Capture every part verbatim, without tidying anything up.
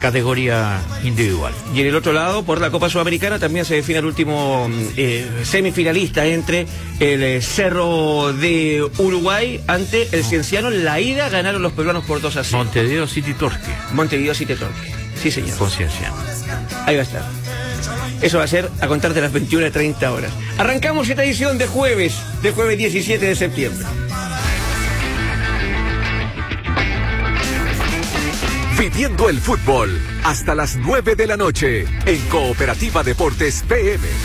categoría individual. Y en el otro lado, por la Copa Sudamericana, también se define el último eh, semifinalista entre el eh, Cerro de Uruguay ante el Cienciano. En la ida ganaron los peruanos por dos a cero. Montevideo City Torque. Montevideo City Torque. Sí, señor. Con Cienciano. Ahí va a estar. Eso va a ser a contar de las veintiuna a treinta horas. Arrancamos esta edición de jueves, de jueves diecisiete de septiembre. Viviendo el fútbol hasta las nueve de la noche en Cooperativa Deportes P M.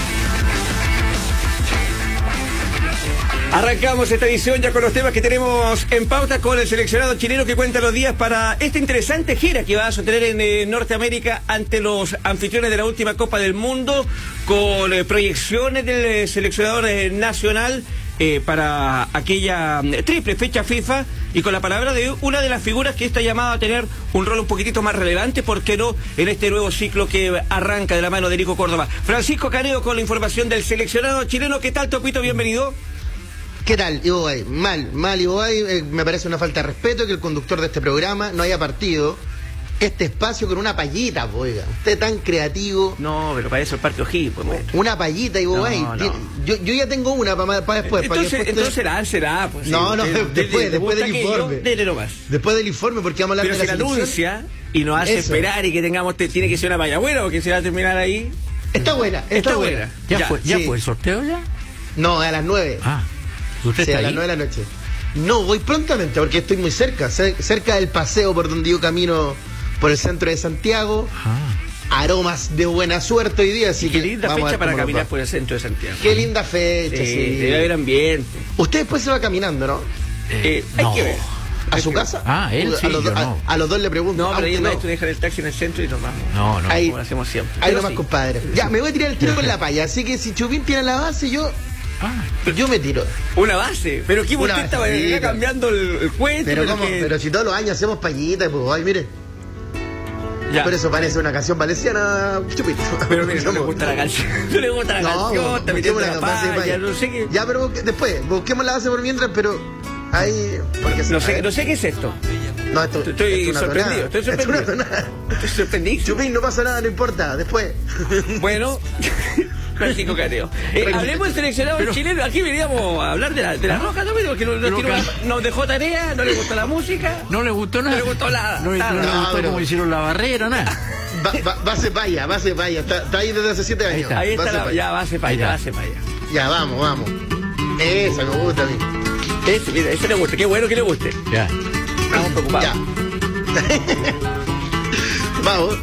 Arrancamos esta edición ya con los temas que tenemos en pauta con el seleccionado chileno que cuenta los días para esta interesante gira que va a sostener en eh, Norteamérica ante los anfitriones de la última Copa del Mundo, con eh, proyecciones del eh, seleccionador eh, nacional eh, para aquella eh, triple fecha FIFA, y con la palabra de una de las figuras que está llamada a tener un rol un poquitito más relevante, ¿por qué no?, en este nuevo ciclo que arranca de la mano de Nico Córdoba. Francisco Caneo con la información del seleccionado chileno. ¿Qué tal, Topito? Bienvenido. ¿Qué tal, Iboay? Mal, mal, Iboay. Eh, me parece una falta de respeto que el conductor de este programa no haya partido este espacio con una payita, oiga. Usted tan creativo. No, pero para eso el Parque O'Higgins, pues, maestro. Una payita, Iboay. No, no. Yo, yo ya tengo una para pa después. Entonces, pa después entonces será, será, pues. No, sí, no, de, después, de, después, de, después del informe. Yo, dele nomás. Después del informe, porque vamos a hablar pero de la la selección. anuncia Y nos hace eso. esperar y que tengamos, te, tiene que ser una paya buena, porque se va a terminar ahí. Está buena, está, Está buena. buena. ¿Ya, Ya, fue, ya sí. fue el sorteo ya? No, a las nueve. Ah, ¿usted Sí, está a las ahí? nueve de la noche. No, voy prontamente porque estoy muy cerca, cer- cerca del paseo por donde yo camino por el centro de Santiago. Ah. Aromas de buena suerte hoy día, así Y qué que linda vamos a fecha ver para cómo nos caminar va. por el centro de Santiago. Qué linda fecha, Sí, sí. debe haber ambiente. Usted después se va caminando, ¿no? Eh, hay no. que ver. ¿A Hay su que ver. casa? Ah, él a sí, los, yo a, no. a los dos le pregunto. No, pero ahí aunque no, no. tú dejas el taxi en el centro y nos vamos. No, no. Ahí- Como lo hacemos siempre. Ahí Pero nomás, sí. compadre. Ya, me voy a tirar el tiro con la paya, así que si Chupín tiene la base, yo, Ah, yo me tiro. Una base. Pero ¿qué Una usted estaba base, acá sí, cambiando el, el cuento? Pero, ¿cómo? que- Pero si todos los años hacemos payitas, pues, ay, mire. Ya. Por eso parece una canción valenciana, Chupín. Pero mira, no le gusta la canción. No le gusta la No, canción, está metiendo busquemos la base de paya, paya. no sé qué. Ya, pero busque- después, busquemos la base por mientras, pero ahí. Porque No a sé, ver. no sé qué es esto. No, esto, Estoy esto es una sorprendido, tonada. estoy Esto es sorprendido. una tonada. Estoy sorprendido. Chupín, no pasa nada, no importa, después. Bueno, Francisco Caneo. Eh, hablemos del seleccionado Pero- chileno. Aquí veníamos a hablar de la, de la Roja también, porque nos, nos Roca. tiró una- nos dejó tarea, no le gustó la música. ¿no le gustó nada? No le gustó nada. No, le- Nada. no le No, gustó pero- cómo hicieron la barrera, nada. Va, va, base paya, base paya. Está, está ahí desde hace siete años. está. Ahí está, Base la, paya. ya, base para Ahí allá, está. base para allá. Ya, vamos, vamos. Esa me gusta a mí. Ese, mira, ese le gusta, qué bueno que le guste. Ya. Estamos preocupados. Ya. Vamos.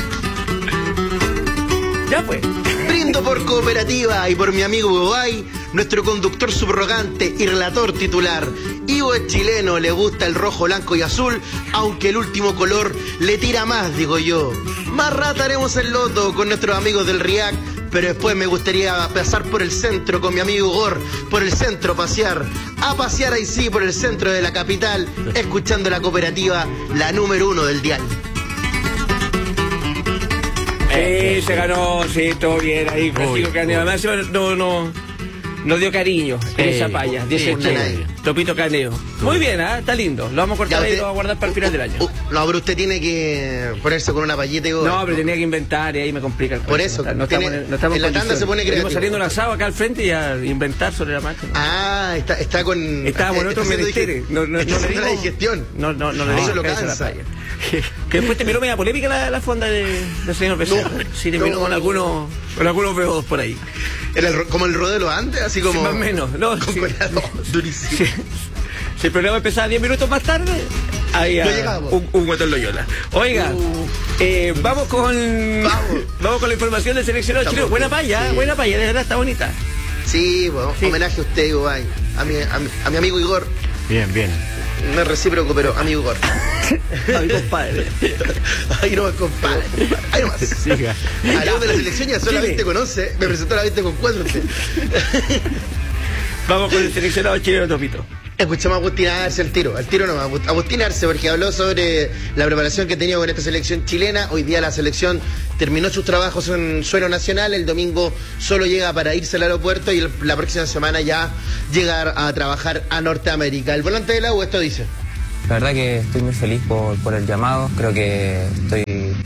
Ya pues. Brindo por Cooperativa y por mi amigo Bobay, nuestro conductor subrogante y relator titular. Ivo es chileno, le gusta el rojo, blanco y azul, aunque el último color le tira más, digo yo. Más rata haremos el loto con nuestros amigos del R I A C, pero después me gustaría pasar por el centro con mi amigo Gor, por el centro pasear, a pasear ahí sí por el centro de la capital, escuchando la Cooperativa, la número uno del dial. Eh, se ganó, sí, todo bien ahí, Francisco Uy, Caneo. uy. Además, no, no, nos dio cariño en Sí, esa paya, dice sí, usted. nadie. Topito Caneo. Muy bien, ¿ah? Está lindo. Lo vamos a cortar Ya, ahí y usted- lo vamos a guardar para el final del año. Uh, no, pero usted tiene que ponerse con una payita y Gor. No, pero tenía que inventar y ahí me complica el Por cuento. eso, no, está- no estamos, tiene- en- no estamos en la tanda condiciones. se pone Venimos creativo. saliendo un asado acá al frente y a inventar sobre la marcha. ¿no? Ah, está, está con... Estábamos en está otros haciendo menesteres. dig- No, no, está no le haciendo la dimos- digestión. No, no, no le Eso dimos lo cabeza a la cansa. paya. Que después terminó media polémica la, la fonda de, del señor Becerra. No, Sí, terminó no. con algunos, con algunos veodos por ahí. Era el ro- como el rodelo antes, así como... Sí, más o menos. No, Con sí. colado, durísimo. Sí. Si el programa empezaba diez minutos más tarde, ahí No llegábamos. un, un guatón Loyola. Oiga, Uh. eh, vamos con Vamos. vamos con la información del seleccionado Estamos chileno. Buena bien, paya, sí. buena paya, de verdad está bonita. Sí, bueno, Sí. homenaje a usted, Igor, a mi, a, mi, a mi amigo Igor. Bien, bien. No es recíproco, pero amigo Igor. Ay, compadre. Ahí nomás, compadre. Ahí nomás. Siga. Hablamos de la selección, ya solamente Chile. conoce. Me presentó la veinte con cuatro usted. Vamos con el seleccionado chileno, Topito. Escuchamos a Agustín Arce el tiro, al tiro nomás. Agustín Arce, porque habló sobre la preparación que tenía con esta selección chilena. Hoy día la selección terminó sus trabajos en suelo nacional. El domingo solo llega para irse al aeropuerto y el- la próxima semana ya llegar a trabajar a Norteamérica. El volante de la U esto dice. La verdad que estoy muy feliz por, por el llamado, creo que estoy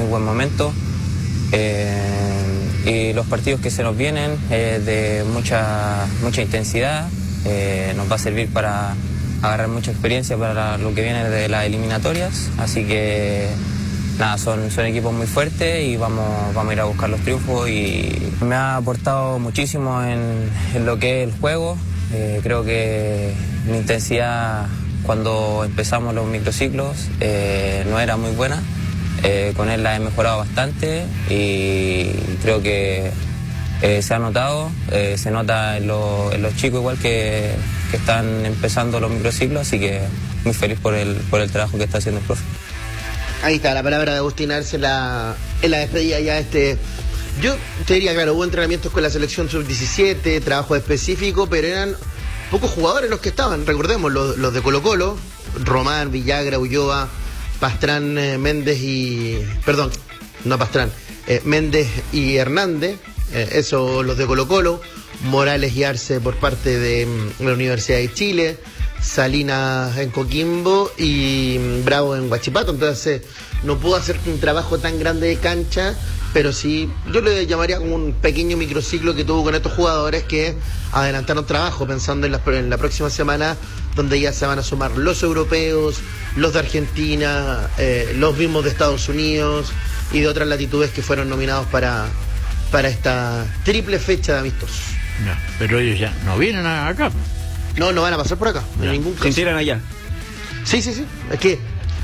muy buen momento. Eh, y los partidos que se nos vienen eh, de mucha, mucha intensidad eh, nos va a servir para agarrar mucha experiencia para lo que viene de las eliminatorias, así que nada, son, son equipos muy fuertes y vamos, vamos a ir a buscar los triunfos y me ha aportado muchísimo en, en lo que es el juego. Eh, creo que mi intensidad cuando empezamos los microciclos eh, no era muy buena. Eh, con él la he mejorado bastante y creo que eh, se ha notado, eh, se nota en, lo, en los chicos igual que, que están empezando los microciclos, así que muy feliz por el, por el trabajo que está haciendo el profe. Ahí está la palabra de Agustín Arce en la, en la despedida ya este. Yo te diría, claro, hubo entrenamientos con la selección sub diecisiete, trabajo específico, pero eran pocos jugadores los que estaban. Recordemos, los, los de Colo Colo, Román, Villagra, Ulloa, Pastrán, eh, Méndez y... Perdón, no Pastrán, eh, Méndez y Hernández, eh, eso los de Colo Colo, Morales y Arce por parte de mm, la Universidad de Chile, Salinas en Coquimbo y mm, Bravo en Huachipato. Entonces no pudo hacer un trabajo tan grande de cancha, pero sí, yo le llamaría como un pequeño microciclo que tuvo con estos jugadores que adelantaron trabajo pensando en la, en la próxima semana, donde ya se van a sumar los europeos, los de Argentina, eh, los mismos de Estados Unidos y de otras latitudes que fueron nominados para, para esta triple fecha de amistosos. No, pero ellos ya no vienen acá. No, no van a pasar por acá, Ya. en ningún Se caso. integran allá. Sí, sí, sí. Es que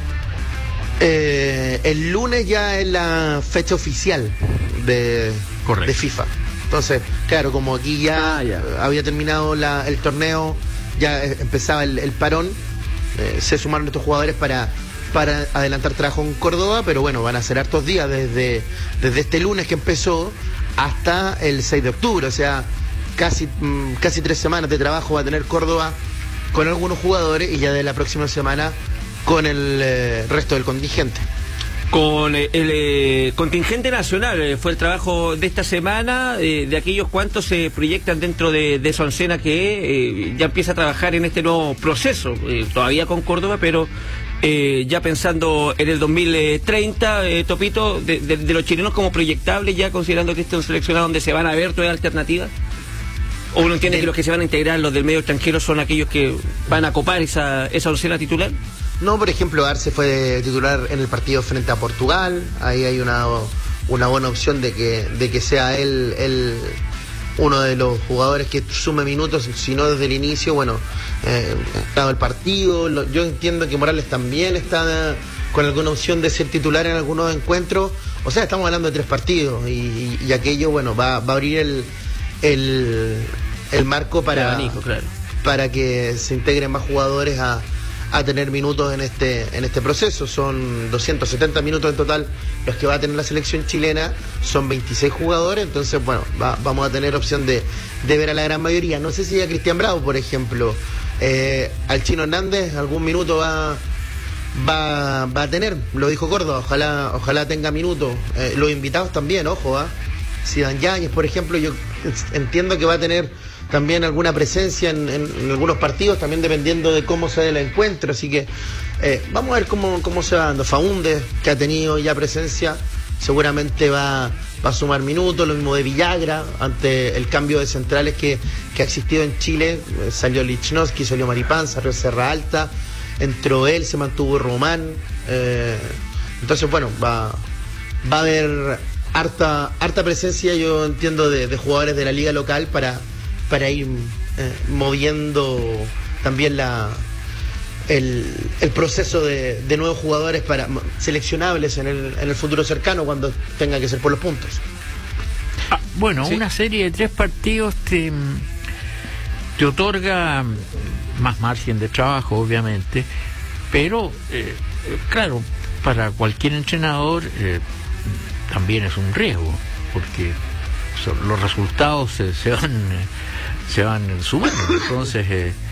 eh, el lunes ya es la fecha oficial de, Correcto. de FIFA. Entonces, claro, como aquí ya, Ah, ya. eh, había terminado la, el torneo, ya eh, empezaba el, el parón, eh, se sumaron estos jugadores para, para adelantar trabajo en Córdoba, pero bueno, van a ser hartos días desde, desde este lunes que empezó hasta el seis de octubre, o sea, casi, mm, casi tres semanas de trabajo va a tener Córdoba con algunos jugadores y ya de la próxima semana con el eh, resto del contingente. Con eh, el eh, contingente nacional eh, fue el trabajo de esta semana, eh, de aquellos cuantos se proyectan dentro de, de esa oncena que eh, ya empieza a trabajar en este nuevo proceso, eh, todavía con Córdoba, pero eh, ya pensando en el dos mil treinta, eh, Topito, de, de, de los chilenos como proyectables, ya considerando que este es un seleccionado donde se van a ver todas las alternativas. ¿O uno entiende que los que se van a integrar, los del medio extranjero, son aquellos que van a copar esa, esa oncena titular? No, por ejemplo, Arce fue titular en el partido frente a Portugal. Ahí hay una, una buena opción de que, de que sea él, él uno de los jugadores que sume minutos, si no desde el inicio. Bueno, eh, dado el partido, lo, yo entiendo que Morales también está con alguna opción de ser titular en algunos encuentros. O sea, estamos hablando de tres partidos y, y aquello, bueno, va, va a abrir el, el, el marco para, El abanico, claro. para que se integren más jugadores a a tener minutos en este en este proceso. Son doscientos setenta minutos en total los que va a tener la selección chilena, son veintiséis jugadores, entonces bueno, va, vamos a tener opción de, de ver a la gran mayoría. No sé si a Cristian Bravo, por ejemplo, eh, al Chino Hernández algún minuto va va, va a tener, lo dijo Córdoba, ojalá ojalá tenga minutos. Eh, los invitados también, ojo, ¿ah? Zidane Yáñez, por ejemplo, yo entiendo que va a tener también alguna presencia en, en, en algunos partidos, también dependiendo de cómo se dé el encuentro, así que eh, vamos a ver cómo, cómo se va dando. Faúndez, que ha tenido ya presencia, seguramente va, va a sumar minutos, lo mismo de Villagra, ante el cambio de centrales que, que ha existido en Chile. Eh, salió Lichnowsky, salió Maripán, salió Serra Alta, entró él, se mantuvo Román, eh, entonces bueno, va, va a haber harta, harta presencia, yo entiendo, de, de jugadores de la liga local para para ir eh, moviendo también la el, el proceso de, de nuevos jugadores para seleccionables en el, en el futuro cercano cuando tenga que ser por los puntos. Ah, bueno, Sí. una serie de tres partidos te, te otorga más margen de trabajo, obviamente, pero eh, claro, para cualquier entrenador eh, también es un riesgo, porque so- los resultados se, se van eh, se van sumando. Entonces eh, eh,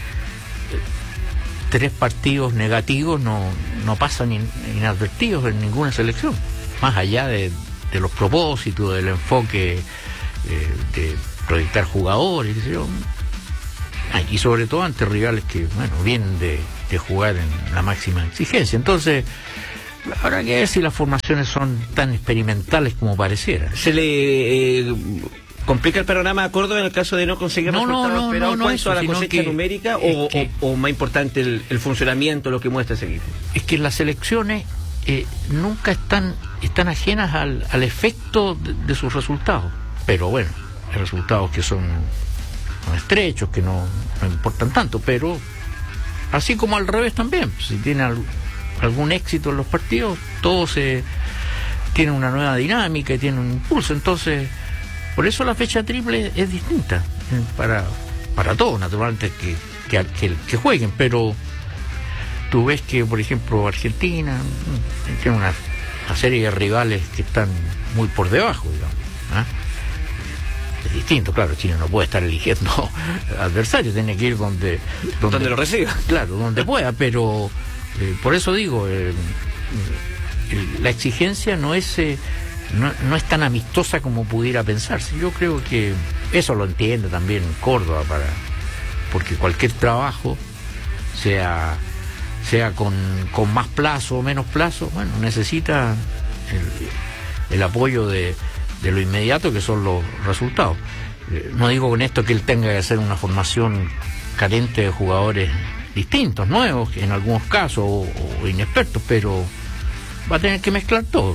tres partidos negativos no, no pasan in- inadvertidos en ninguna selección, más allá de, de los propósitos, del enfoque eh, de proyectar jugadores, qué sé yo. Ah, y sobre todo ante rivales que, bueno, vienen de, de jugar en la máxima exigencia. Entonces Habrá que ver si las formaciones son tan experimentales como pareciera. Se le eh, complica el panorama a Córdoba en el caso de no conseguir no, resultados no, no, esperados no, no en cuanto eso, a la sino cosecha que, numérica o, que, o, o más importante el, el funcionamiento, lo que muestra ese equipo. Es que las selecciones eh, nunca están están ajenas al, al efecto de, de sus resultados, pero bueno, hay resultados que son, son estrechos, que no, no importan tanto, pero así como al revés también, si tiene al, algún éxito en los partidos, todo se tiene una nueva dinámica y tiene un impulso. Entonces, por eso la fecha triple es distinta eh, para para todos, naturalmente, que, que, que, que jueguen, pero tú ves que, por ejemplo, Argentina tiene una, una serie de rivales que están muy por debajo, digamos, ¿eh? Es distinto, claro, Chile no puede estar eligiendo adversarios, tiene que ir donde donde, donde lo reciba, claro, donde pueda, pero eh, por eso digo, eh, la exigencia no es eh, no, no es tan amistosa como pudiera pensarse. Yo creo que eso lo entiende también Córdoba, para porque cualquier trabajo, sea sea con, con más plazo o menos plazo, bueno, necesita el, el apoyo de, de lo inmediato, que son los resultados. Eh, no digo con esto que él tenga que hacer una formación carente de jugadores distintos, nuevos, en algunos casos, o, o inexpertos, pero va a tener que mezclar todo.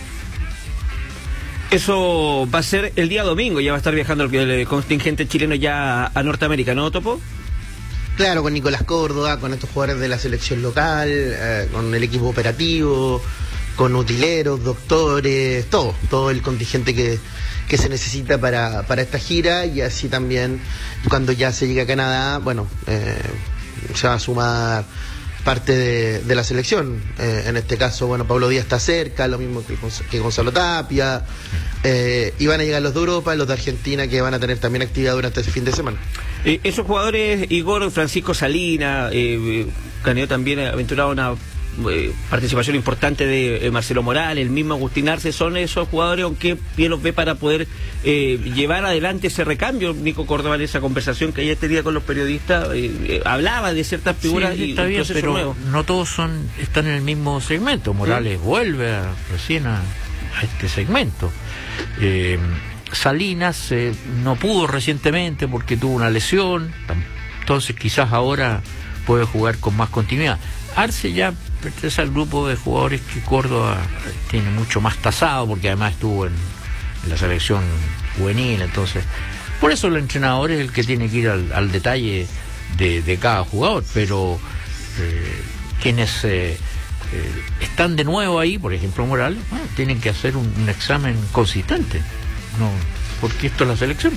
Eso va a ser el día domingo, ya va a estar viajando el, el contingente chileno ya a, a Norteamérica, ¿no, Topo? Claro, con Nicolás Córdoba, con estos jugadores de la selección local, eh, con el equipo operativo, con utileros, doctores, todo, todo el contingente que, que se necesita para, para esta gira, y así también cuando ya se llegue a Canadá, bueno, eh, se va a sumar parte de, de la selección. Eh, en este caso, bueno, Pablo Díaz está cerca, lo mismo que, que Gonzalo Tapia, eh, y van a llegar los de Europa, los de Argentina, que van a tener también actividad durante ese fin de semana. Eh, esos jugadores, Igor, Francisco Salina, eh, candidato también aventurado una eh, participación importante de eh, Marcelo Morales, el mismo Agustín Arce, son esos jugadores, aunque bien los ve para poder eh, llevar adelante ese recambio. Nico Córdoba, en esa conversación que ayer tenía con los periodistas, eh, eh, hablaba de ciertas figuras, sí, y está bien, pero nuevo. No todos son están en el mismo segmento. Morales ¿Mm? vuelve a, recién a, a este segmento. Eh, Salinas eh, no pudo recientemente porque tuvo una lesión, entonces quizás ahora puede jugar con más continuidad. Arce ya pertenece al grupo de jugadores que Córdoba tiene mucho más tasado, porque además estuvo en, en la selección juvenil, entonces por eso el entrenador es el que tiene que ir al, al detalle de, de cada jugador, pero eh, quienes eh, eh, están de nuevo ahí, por ejemplo Morales, bueno, tienen que hacer un, un examen consistente. No, porque esto es la selección.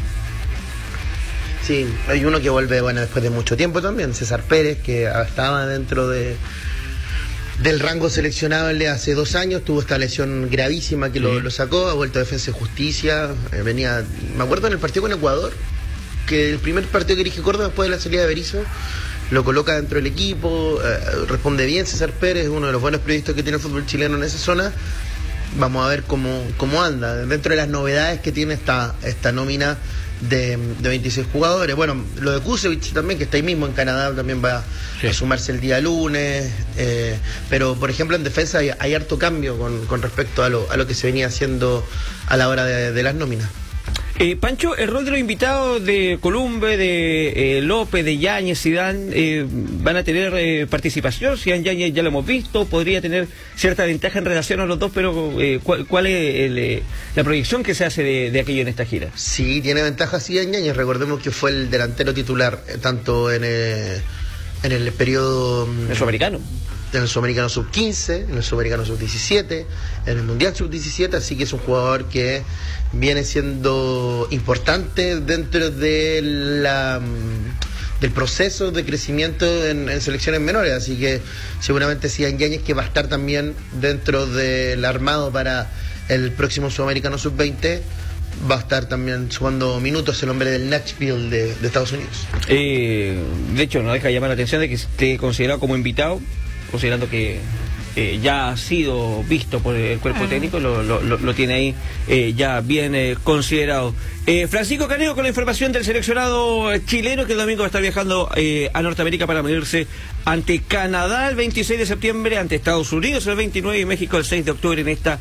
Sí, hay uno que vuelve, bueno, después de mucho tiempo también, César Pérez, que estaba dentro de del rango seleccionable hace dos años, tuvo esta lesión gravísima que sí. lo, lo sacó, ha vuelto a Defensa y Justicia, eh, venía, me acuerdo en el partido con Ecuador, que el primer partido que dirige Córdoba después de la salida de Berizzo, lo coloca dentro del equipo, eh, responde bien César Pérez, uno de los buenos periodistas que tiene el fútbol chileno en esa zona. Vamos a ver cómo, cómo anda, dentro de las novedades que tiene esta, esta nómina de, de veintiséis jugadores. Bueno, lo de Kusevich también, que está ahí mismo en Canadá, también va sí. a sumarse el día lunes, eh, pero por ejemplo en defensa hay, hay harto cambio con, con respecto a lo, a lo que se venía haciendo a la hora de, de las nóminas. Eh, Pancho, el rol de los invitados de Columbe, de eh, López, de Yáñez, Zidane, eh, ¿van a tener eh, participación? Si Yáñez ya lo hemos visto, podría tener cierta ventaja en relación a los dos, pero eh, ¿cuál, cuál es el, eh, la proyección que se hace de, de aquello en esta gira? Sí, tiene ventaja Zidane Yáñez, recordemos que fue el delantero titular, eh, tanto en, eh, en el periodo... ¿El sudamericano? En el Sudamericano sub quince, en el Sudamericano sub diecisiete, en el Mundial sub diecisiete, así que es un jugador que viene siendo importante dentro de la, del proceso de crecimiento en, en selecciones menores, así que seguramente Zidane Yáñez, que va a estar también dentro del armado para el próximo Sudamericano sub veinte, va a estar también sumando minutos, el hombre del Nashville de, de Estados Unidos. Eh, de hecho, no deja llamar la atención de que esté considerado como invitado, considerando que eh, ya ha sido visto por el cuerpo técnico, lo, lo, lo tiene ahí eh, ya bien eh, considerado. Eh, Francisco Caneo con la información del seleccionado chileno que el domingo va a estar viajando eh, a Norteamérica para medirse ante Canadá el veintiséis de septiembre, ante Estados Unidos el veintinueve y México el seis de octubre en esta